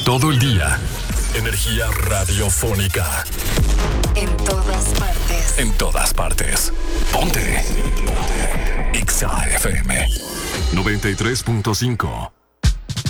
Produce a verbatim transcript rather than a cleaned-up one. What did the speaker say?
todo el día. Energía radiofónica. En todas partes. En todas partes. Ponte. Ponte. Exa F M noventa y tres punto cinco.